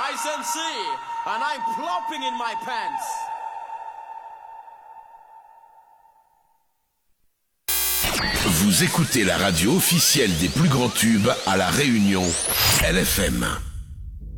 Ice MC, and I'm plopping in my pants. Vous écoutez la radio officielle des plus grands tubes à La Réunion, LFM.